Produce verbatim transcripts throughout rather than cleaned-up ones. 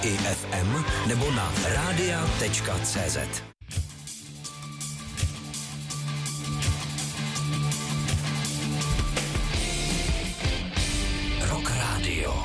i ef em nebo na rádia tečka cé zet. Rock Radio.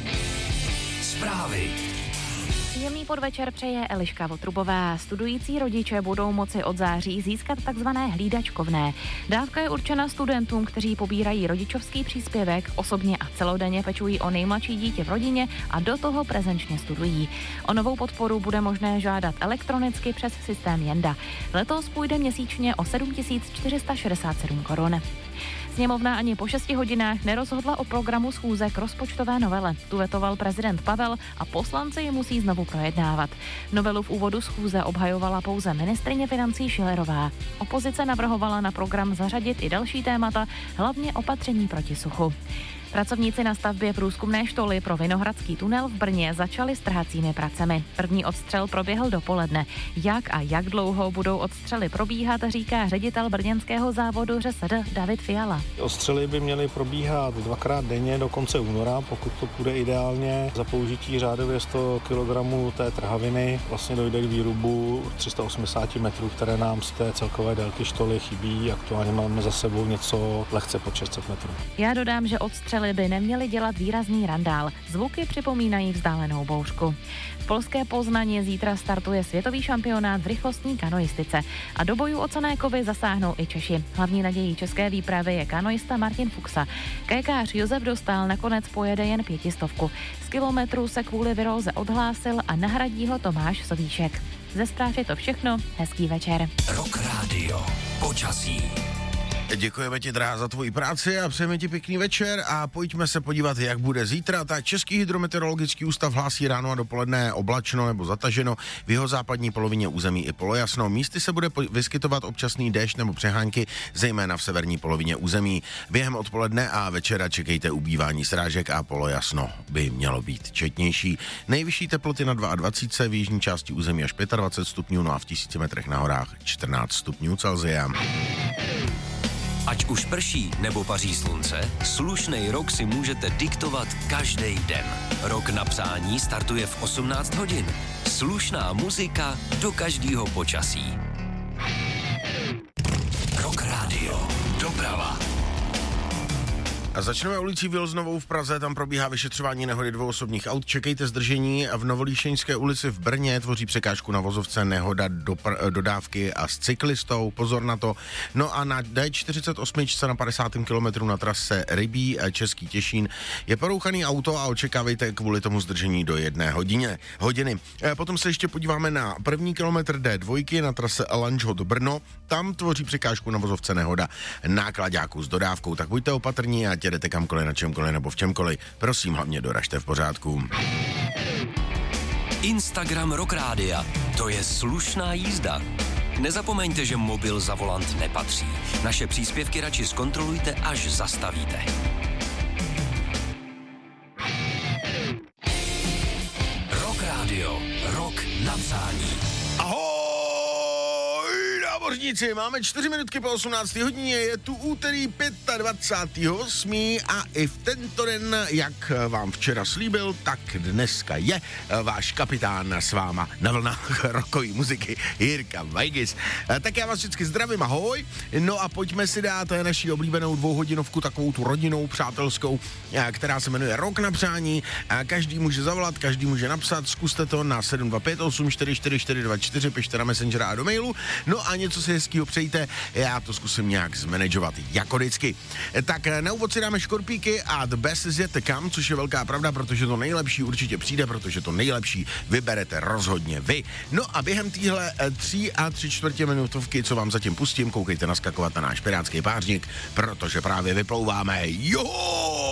Zprávy. Příjemný podvečer přeje Eliška Votrubová. Studující rodiče budou moci od září získat takzvané hlídačkovné. Dávka je určena studentům, kteří pobírají rodičovský příspěvek, osobně a celodenně pečují o nejmladší dítě v rodině a do toho prezenčně studují. O novou podporu bude možné žádat elektronicky přes systém Jenda. Letos půjde měsíčně o sedm tisíc čtyři sta šedesát sedm korun. Sněmovna ani po šesti hodinách nerozhodla o programu schůze k rozpočtové novele. Tu vetoval prezident Pavel a poslanci ji musí znovu projednávat. Novelu v úvodu schůze obhajovala pouze ministryně financí Schillerová. Opozice navrhovala na program zařadit i další témata, hlavně opatření proti suchu. Pracovníci na stavbě průzkumné štoly pro Vinohradský tunel v Brně začali s trhacími pracemi. První odstřel proběhl dopoledne. Jak a jak dlouho budou odstřely probíhat, říká ředitel brněnského závodu ŘSD David Fiala. Odstřely by měly probíhat dvakrát denně do konce února, pokud to bude ideálně. Za použití řádově sto kilogramů té trhaviny vlastně dojde k výrubu tři sta osmdesát metrů, které nám z té celkové délky štoly chybí. Aktuálně máme za sebou něco lehce pod šest set metrů. Já dodám, že odstřely by neměly dělat výrazný randál. Zvuky připomínají vzdálenou bouřku. V polské Poznani zítra startuje světový šampionát v rychlostní kanoistice a do bojů o cenné kovy zasáhnou i Češi. Hlavní nadějí české výpravy je kanoista Martin Fuxa. Kajakář Josef Dostál nakonec pojede jen pětistovku. Z kilometru se kvůli viróze odhlásil a nahradí ho Tomáš Sovíšek. Ze zpráv je to všechno. Hezký večer. Rock Radio. Počasí. Děkujeme ti, drahá, za tvoji práci a přejeme ti pěkný večer a pojďme se podívat, jak bude zítra. Tak Český hydrometeorologický ústav hlásí ráno a dopoledne oblačno nebo zataženo, v jeho západní polovině území i polojasno. Místy se bude vyskytovat občasný déšť nebo přehánky, zejména v severní polovině území. Během odpoledne a večera čekejte ubývání srážek a polojasno by mělo být četnější. Nejvyšší teploty na dvacet dva v jižní části území až dvacet pět stupňů, no a v tisíci metrech na horách čtrnáct stupňů Celsia. Ať už prší nebo paří slunce, slušnej rok si můžete diktovat každý den. Rok na přání startuje v osmnáct hodin. Slušná muzika do každého počasí. Rock Radio. Doprava. A začneme ulicí Vilznovou v Praze, tam probíhá vyšetřování nehody dvou osobních aut. Čekejte zdržení. V Novolíšeňské ulici v Brně tvoří překážku na vozovce nehoda dopr- dodávky a s cyklistou, pozor na to. No a na D čtyřicet osm na padesátém kilometru na trase Rybí Český Těšín je porouchaný auto a očekávejte kvůli tomu zdržení do jedné hodině, hodiny. E, potom se ještě podíváme na první kilometr D dva na trase Lanžhot Brno. Tam tvoří překážku na vozovce nehoda náklaďáků s dodávkou, tak buďte opatrní a jdete kamkoliv, na čemkoliv nebo v čemkoliv. Prosím, hlavně doražte v pořádku. Instagram Rock Rádia. To je slušná jízda. Nezapomeňte, že mobil za volant nepatří. Naše příspěvky radši zkontrolujte, až zastavíte. Rock Radio. Rock na přání. Námořníci, máme čtyři minutky po osmnácté hodině, je tu úterý dvacátého pátého osmého a i v tento den, jak vám včera slíbil, tak dneska je váš kapitán s váma na vlnách rockové muziky Jirka Vajgis. Tak já vás vždycky zdravím, ahoj, no a pojďme si dát naši oblíbenou dvouhodinovku, takovou tu rodinou, přátelskou, která se jmenuje Rock na přání. Každý může zavolat, každý může napsat, zkuste to na sedm dva pět osm čtyři čtyři čtyři dva čtyři, pište na Messengera a do mailu, no a něco si hezkýho přejte, já to zkusím nějak zmanagovat, jako vždycky. Tak na úvod si dáme Škorpíky a The Best Is Yet To Come, což je velká pravda, protože to nejlepší určitě přijde, protože to nejlepší vyberete rozhodně vy. No a během téhle tří a tři čtvrtě minutovky, co vám zatím pustím, koukejte naskakovat na náš pirátský pářník, protože právě vyplouváme. Jo!